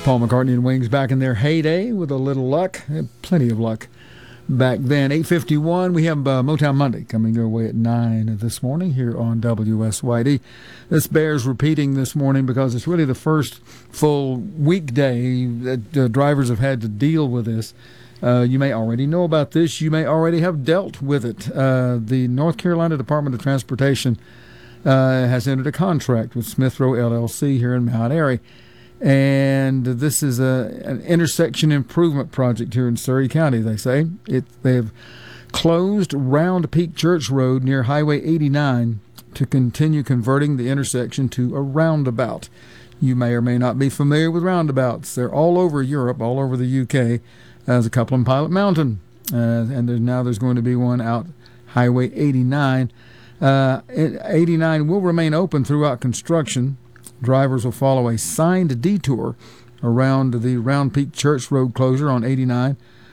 Paul McCartney and Wings back in their heyday with a little luck, plenty of luck back then. 8:51, we have Motown Monday coming your way at 9 this morning here on WSYD. This bears repeating this morning because it's really the first full weekday that drivers have had to deal with this. You may already know about this. You may already have dealt with it. The North Carolina Department of Transportation has entered a contract with Smithrow LLC here in Mount Airy. And this is an intersection improvement project here in Surry County, they say. They have closed Round Peak Church Road near Highway 89 to continue converting the intersection to a roundabout. You may or may not be familiar with roundabouts. They're all over Europe, all over the UK. There's a couple in Pilot Mountain, and there's going to be one out Highway 89. 89 will remain open throughout construction. Drivers will follow a signed detour around the Round Peak Church Road closure on 89